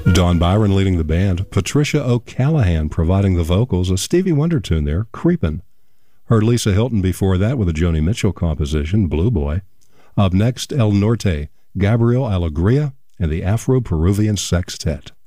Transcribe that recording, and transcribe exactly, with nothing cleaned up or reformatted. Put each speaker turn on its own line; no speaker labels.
Don Byron leading the band, Patricia O'Callaghan providing the vocals, a Stevie Wonder tune there, Creepin'. Heard Lisa Hilton before that with a Joni Mitchell composition, Blue Boy. Up next, El Norte, Gabriel Alegría and the Afro-Peruvian Sextet.